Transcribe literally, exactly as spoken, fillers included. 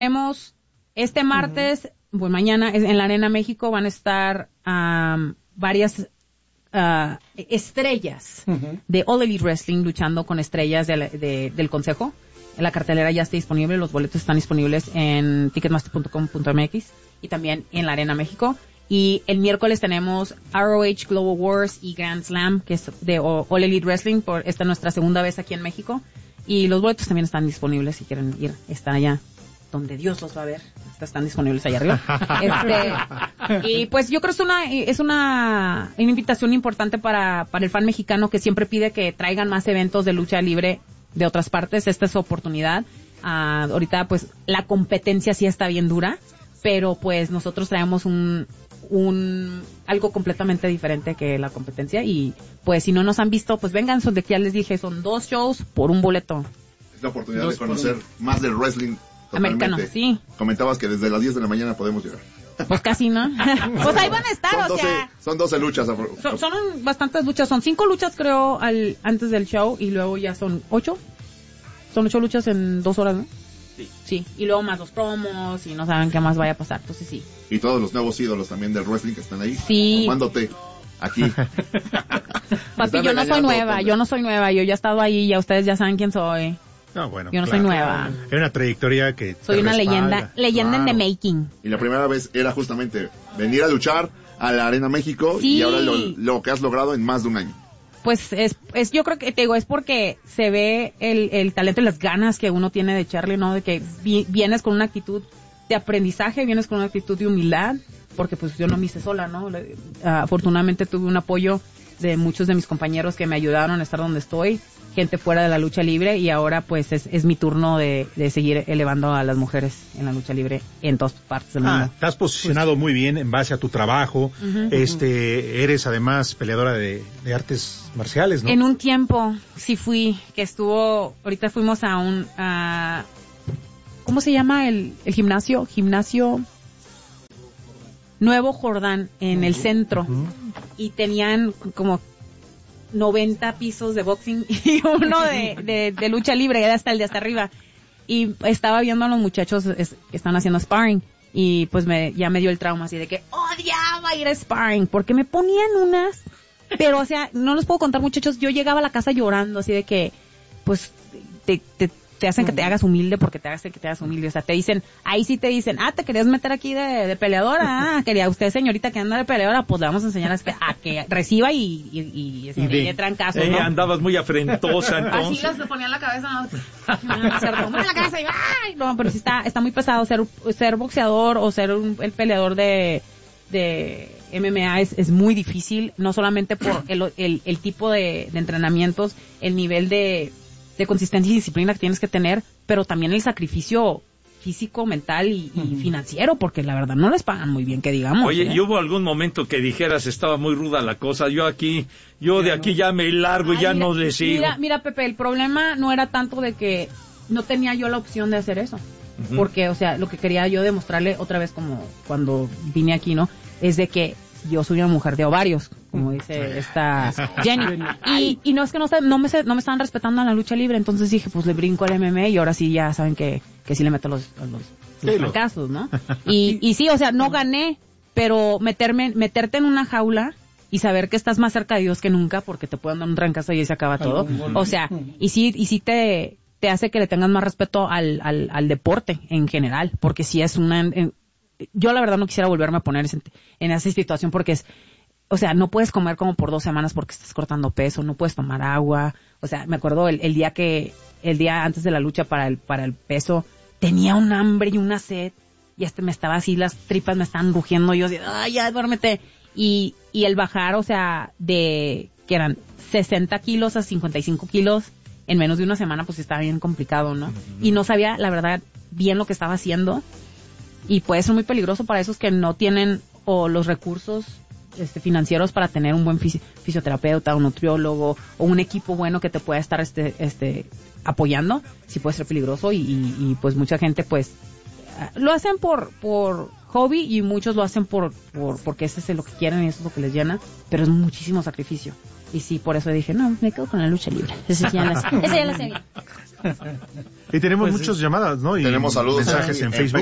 Tenemos este martes, uh-huh. pues mañana en la Arena México van a estar um, varias uh, estrellas uh-huh. de All Elite Wrestling luchando con estrellas de la, de, del Consejo. La cartelera ya está disponible, los boletos están disponibles en ticketmaster punto com punto m x y también en la Arena México. Y el miércoles tenemos R O H Global Wars y Grand Slam, que es de All Elite Wrestling, por esta es nuestra segunda vez aquí en México. Y los boletos también están disponibles si quieren ir. Están allá donde Dios los va a ver. Están disponibles allá arriba. Este, y pues yo creo que es una, es una, una invitación importante para, para el fan mexicano que siempre pide que traigan más eventos de lucha libre de otras partes. Esta es su oportunidad. Uh, ahorita pues la competencia sí está bien dura, pero pues nosotros traemos un, un, algo completamente diferente que la competencia y pues si no nos han visto, pues vengan, son de que ya les dije, son dos shows por un boleto. Es la oportunidad dos de conocer más del wrestling totalmente. Americano, sí. Comentabas que desde las diez de la mañana podemos llegar. Pues casi, ¿no? Pues ahí van a estar, son o doce, sea. Son doce luchas. Son, son bastantes luchas, son cinco luchas creo al antes del show y luego ya son ocho. Son ocho luchas en dos horas, ¿no? Sí. Sí, y luego más los promos y no saben qué más vaya a pasar, entonces sí. Y todos los nuevos ídolos también del wrestling que están ahí. Sí. Tomándote aquí. Papi, yo no soy nueva, yo no soy nueva, yo ya he estado ahí, ya ustedes ya saben quién soy. No, bueno, yo no claro, soy nueva. Era una trayectoria que soy una respalda. leyenda, leyenda claro. en the making. Y la primera vez era justamente venir a luchar a la Arena México sí. y ahora lo, lo que has logrado en más de un año. Pues es, es yo creo que te digo, es porque se ve el, el talento y las ganas que uno tiene de echarle, ¿no? De que vi, vienes con una actitud de aprendizaje, vienes con una actitud de humildad, porque pues yo no me hice sola, ¿no? Uh, afortunadamente tuve un apoyo de muchos de mis compañeros que me ayudaron a estar donde estoy, gente fuera de la lucha libre, y ahora pues es, es mi turno de, de seguir elevando a las mujeres en la lucha libre en todas partes del mundo. Ah, te has posicionado pues, muy bien en base a tu trabajo, uh-huh, este, uh-huh. eres además peleadora de, de artes marciales, ¿no? En un tiempo sí fui, que estuvo, ahorita fuimos a un, a, ¿cómo se llama el, el gimnasio? Gimnasio Nuevo Jordán, en uh-huh. el centro, uh-huh. y tenían como noventa pisos de boxing y uno de, de, de lucha libre, hasta el de hasta arriba. Y estaba viendo a los muchachos es, que están haciendo sparring y pues me ya me dio el trauma así de que odiaba ir a sparring porque me ponían unas, pero o sea, no los puedo contar, muchachos, yo llegaba a la casa llorando así de que pues te, te, te hacen que te hagas humilde porque te hacen que te hagas humilde, o sea, te dicen, ahí sí te dicen, ah, te querías meter aquí de, de peleadora, ah, quería usted señorita que anda de peleadora, pues le vamos a enseñar a que, a que reciba y, y, y, y, y le trancazos, ¿no? Eh, andabas muy afrentosa entonces. Así les ponía en la cabeza, ¿no? Se retomó en la cabeza y ¡ay! No, pero sí está, está muy pesado ser, ser boxeador o ser un, el peleador de, de M M A es, es muy difícil, no solamente por el, el, el tipo de, de entrenamientos, el nivel de de consistencia y disciplina que tienes que tener, pero también el sacrificio físico, mental y, y uh-huh. financiero, porque la verdad no les pagan muy bien, que digamos. Oye, ¿eh? ¿y hubo algún momento que dijeras estaba muy ruda la cosa? Yo aquí, yo ya de no. aquí ya me largo y ya mira, no le sigo. Mira, mira, Pepe, el problema no era tanto de que no tenía yo la opción de hacer eso, uh-huh. porque, o sea, lo que quería yo demostrarle otra vez como cuando vine aquí, ¿no? Es de que yo soy una mujer de ovarios, como dice esta Jenny. Y, y no es que no, no, me, no me estaban respetando en la lucha libre, entonces dije, pues le brinco al M M A y ahora sí ya saben que, que sí le meto los, los, los fracasos, ¿no? Y, y sí, o sea, no gané, pero meterme, meterte en una jaula y saber que estás más cerca de Dios que nunca porque te pueden dar un trancazo y ahí se acaba todo. O sea, y sí, y sí te, te hace que le tengas más respeto al, al, al deporte en general, porque sí es una... En, yo la verdad no quisiera volverme a poner en, en esa situación porque es, o sea, no puedes comer como por dos semanas porque estás cortando peso, no puedes tomar agua, o sea, me acuerdo el, el día que, el día antes de la lucha para el, para el peso, tenía un hambre y una sed, y este me estaba así, las tripas me estaban rugiendo, y yo así, ay, ya, duérmete, y, y el bajar, o sea, de, que eran sesenta kilos a cincuenta y cinco kilos, en menos de una semana, pues estaba bien complicado, ¿no? Uh-huh. Y no sabía, la verdad, bien lo que estaba haciendo, y puede ser muy peligroso para esos que no tienen o los recursos este, financieros para tener un buen fisi- fisioterapeuta, un nutriólogo o un equipo bueno que te pueda estar este este apoyando. Sí puede ser peligroso y, y, y pues mucha gente pues lo hacen por por hobby y muchos lo hacen por por porque ese es lo que quieren y eso es lo que les llena, pero es muchísimo sacrificio. Y sí, por eso dije, no, me quedo con la lucha libre. Esa ya la, esa ya la sé bien. Y tenemos Pues muchas llamadas, ¿no? Y Tenemos saludos mensajes en- en en Facebook.